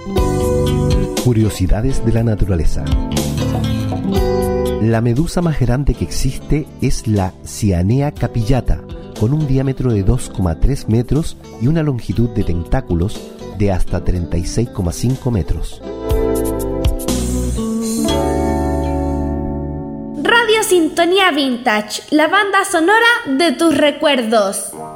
Curiosidades de la naturaleza. La medusa más grande que existe es la Cyanea capillata, con un diámetro de 2,3 metros y una longitud de tentáculos de hasta 36,5 metros. Radio Sintonía Vintage, la banda sonora de tus recuerdos.